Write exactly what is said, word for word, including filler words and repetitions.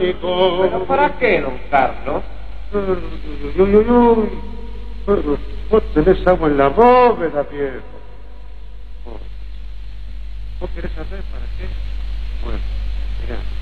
¿Pero para qué, don Carlos? Uy, uy, uy, uy. Pero vos tenés agua en la bóveda, viejo. Oh. ¿Vos querés saber para qué? Bueno, mirá.